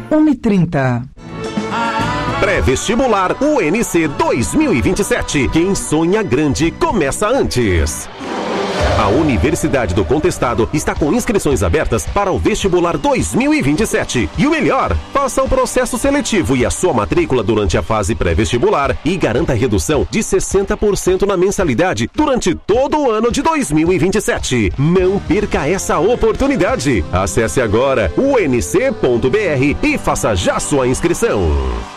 1h30. Pré-vestibular UNC 2027. Quem sonha grande começa antes. A Universidade do Contestado está com inscrições abertas para o vestibular 2027. E o melhor, faça o processo seletivo e a sua matrícula durante a fase pré-vestibular e garanta redução de 60% na mensalidade durante todo o ano de 2027. Não perca essa oportunidade. Acesse agora unc.br e faça já sua inscrição.